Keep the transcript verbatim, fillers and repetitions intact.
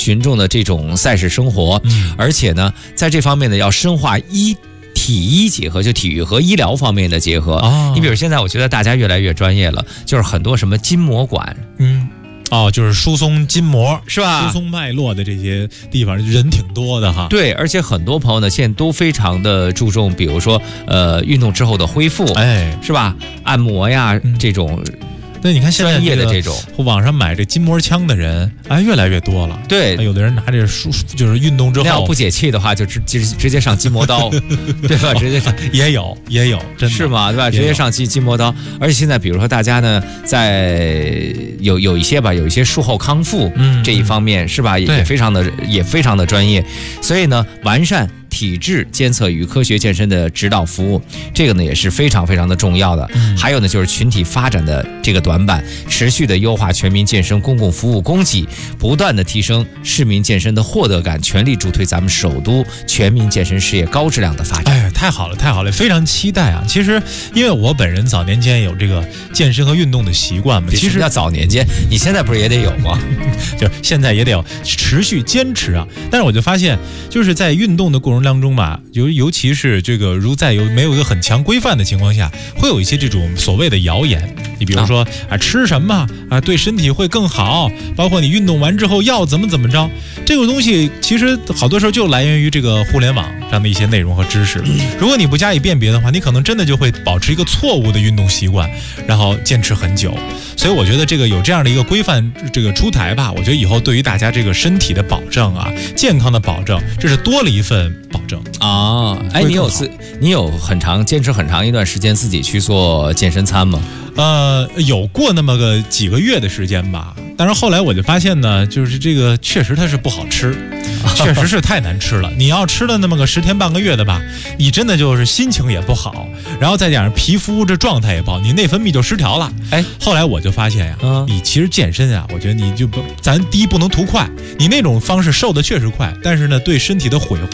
群众的这种赛事生活， 嗯、 而且呢，在这方面呢，要深化医体医结合，就体育和医疗方面的结合。 哦、 你比如现在，我觉得大家越来越专业了，就是很多什么筋膜管， 嗯。哦，就是疏松筋膜是吧？ 疏松脉络的这些地方人挺多的哈。 对，而且很多朋友呢，现在都非常的注重，比如说呃，运动之后的恢复， 哎， 是吧？按摩呀、嗯、这种。 对，你看现在专业的这种， 网上买这筋膜枪的人，哎，越来越多了。 对， 有的人拿这梳，就是运动之后， 要不解气的话，就直直直接上筋膜刀，对吧？直接上也有也有，真的是吗？对吧？直接上筋筋膜刀。而且现在，比如说大家呢，在有有一些吧，有一些术后康复、嗯、这一方面，是吧？也非常的也非常的专业。所以呢，完善体质监测与科学健身的指导服务，这个呢也是非常非常的重要的。嗯、还有呢，就是群体发展的这个短板，持续的优化全民健身公共服务供给，不断的提升市民健身的获得感，全力助推咱们首都全民健身事业高质量的发展。 哎，太好了，太好了，非常期待啊！其实，因为我本人早年间有这个健身和运动的习惯嘛，其实要早年间，你现在不是也得有吗？ 就是现在也得有持续坚持啊。但是我就发现，就是在运动的过程当中吧，尤尤其是这个如在有没有一个很强规范的情况下，会有一些这种所谓的谣言。你比如说啊，啊吃什么啊对身体会更好，包括你运动完之后要怎么怎么着，这个东西其实好多时候就来源于这个互联网上的一些内容和知识。如果你不加以辨别的话，你可能真的就会保持一个错误的运动习惯，然后坚持很久。所以我觉得这个有这样的一个规范这个出台吧，我觉得以后对于大家这个身体的保证啊，健康的保证，这是多了一份保证啊。哎，你有自你有很长坚持很长一段时间自己去做健身餐吗？ 呃，有过那么个几个月的时间吧，但是后来我就发现呢，就是这个确实它是不好吃，确实是太难吃了。你要吃了那么个十天半个月的吧，你真的就是心情也不好，然后再加上皮肤这状态也不好，你内分泌就失调了。哎，后来我就发现呀，嗯、你其实健身啊，我觉得你就不，咱第一不能图快，你那种方式瘦的确实快，但是呢，对身体的毁